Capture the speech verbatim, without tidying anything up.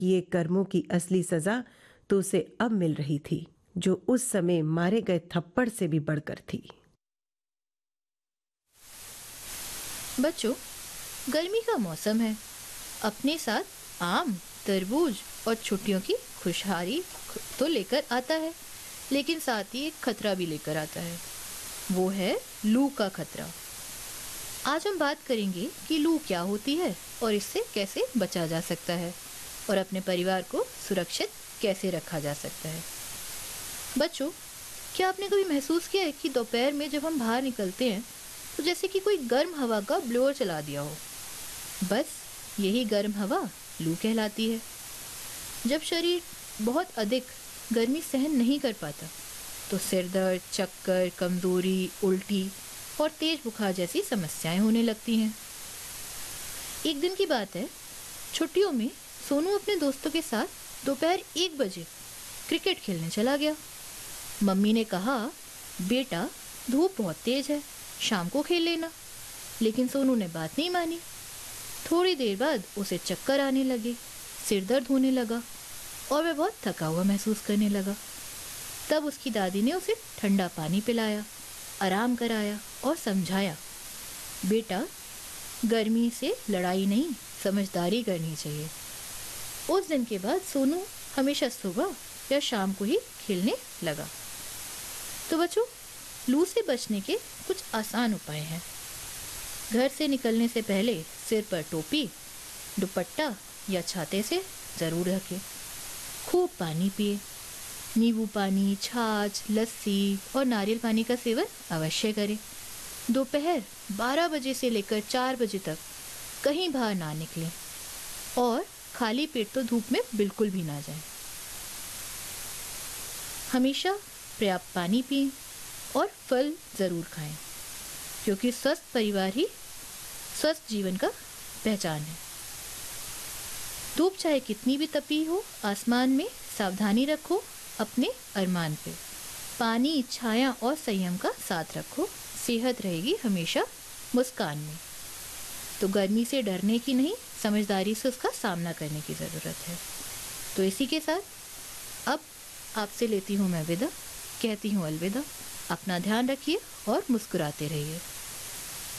ये कर्मों की असली सजा तो उसे अब मिल रही थी, जो उस समय मारे गए थप्पड़ से भी बढ़कर थी। बच्चों, गर्मी का मौसम है। अपने साथ आम, तरबूज और छुट्टियों की खुशहाली तो लेकर आता है, लेकिन साथ ही एक खतरा भी लेकर आता है। वो है लू का खतरा। आज हम बात करेंगे कि लू क्या होती है और इससे कैसे बचा जा सकता है और अपने परिवार को सुरक्षित कैसे रखा जा सकता है। बच्चों, क्या आपने कभी महसूस किया है कि दोपहर में जब हम बाहर निकलते हैं तो जैसे कि कोई गर्म हवा का ब्लोअर चला दिया हो? बस यही गर्म हवा लू कहलाती है। जब शरीर बहुत अधिक गर्मी सहन नहीं कर पाता तो सिर दर्द, चक्कर, कमजोरी, उल्टी और तेज बुखार जैसी समस्याएं होने लगती हैं। एक दिन की बात है, छुट्टियों में सोनू अपने दोस्तों के साथ दोपहर एक बजे क्रिकेट खेलने चला गया। मम्मी ने कहा, बेटा धूप बहुत तेज है, शाम को खेल लेना। लेकिन सोनू ने बात नहीं मानी। थोड़ी देर बाद उसे चक्कर आने लगे, सिर दर्द होने लगा और वह बहुत थका हुआ महसूस करने लगा। तब उसकी दादी ने उसे ठंडा पानी पिलाया, आराम कराया और समझाया, बेटा गर्मी से लड़ाई नहीं, समझदारी करनी चाहिए। उस दिन के बाद सोनू हमेशा सुबह या शाम को ही खेलने लगा। तो बच्चों, लू से बचने के कुछ आसान उपाय हैं। घर से निकलने से पहले सिर पर टोपी, दुपट्टा या छाते से ज़रूर रखें। खूब पानी पिए। नींबू पानी, छाछ, लस्सी और नारियल पानी का सेवन अवश्य करें। दोपहर बारह बजे से लेकर चार बजे तक कहीं बाहर ना निकलें और खाली पेट तो धूप में बिल्कुल भी ना जाएं। हमेशा पर्याप्त पानी पिएं और फल ज़रूर खाएं, क्योंकि स्वस्थ परिवार ही स्वस्थ जीवन का पहचान है। धूप चाहे कितनी भी तपी हो, आसमान में सावधानी रखो, अपने अरमान पे। पानी, छाया और संयम का साथ रखो, सेहत रहेगी हमेशा मुस्कान में। तो गर्मी से डरने की नहीं, समझदारी से उसका सामना करने की ज़रूरत है। तो इसी के साथ अब आपसे लेती हूँ मैं विदा, कहती हूँ अलविदा। अपना ध्यान रखिए और मुस्कुराते रहिए।